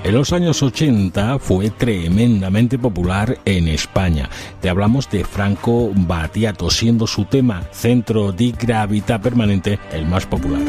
En los años 80 fue tremendamente popular en España. Te hablamos de Franco Battiato, siendo su tema Centro di Gravità Permanente el más popular.